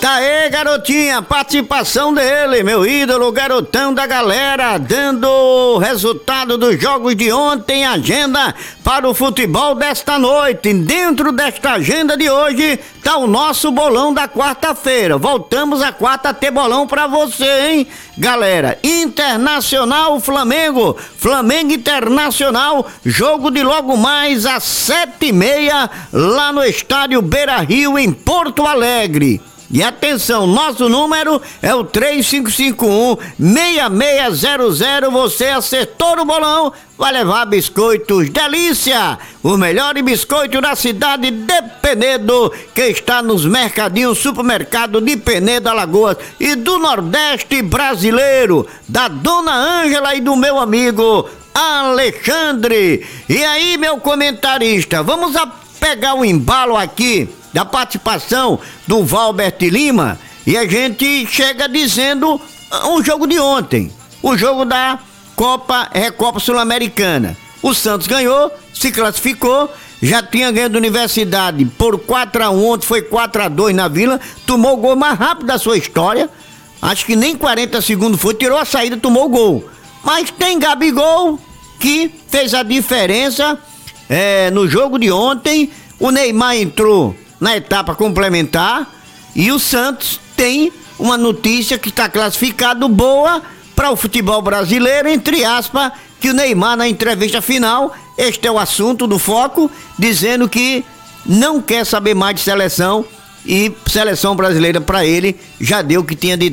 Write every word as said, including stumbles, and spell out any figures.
Tá aí, garotinha, participação dele, meu ídolo, garotão da galera, dando o resultado dos jogos de ontem, agenda para o futebol desta noite. Dentro desta agenda de hoje tá o nosso bolão da quarta-feira. Voltamos a quarta a ter bolão pra você, hein? Galera, Internacional Flamengo, Flamengo Internacional, jogo de logo mais às sete e meia lá no estádio Beira-Rio, em Porto Alegre. E atenção, nosso número é o três cinco cinco um, seis seis zero zero. Você acertou no bolão, vai levar biscoitos Delícia, o melhor biscoito da cidade de Penedo, que está nos mercadinhos, supermercado de Penedo, Alagoas e do Nordeste brasileiro, da Dona Ângela e do meu amigo Alexandre. E aí, meu comentarista, vamos a pegar o embalo aqui da participação do Valbert Lima e a gente chega dizendo um jogo de ontem, o jogo da Copa Recopa Sul-Americana. O Santos ganhou, se classificou, já tinha ganho da Universidade por quatro a um, ontem foi quatro a dois na Vila, tomou o gol mais rápido da sua história, acho que nem quarenta segundos foi, tirou a saída, tomou o gol. Mas tem Gabigol que fez a diferença é, no jogo de ontem. O Neymar entrou na etapa complementar e o Santos tem uma notícia que está classificado boa para o futebol brasileiro, entre aspas, que o Neymar na entrevista final, este é o assunto do foco, dizendo que não quer saber mais de seleção e seleção brasileira para ele já deu o que tinha de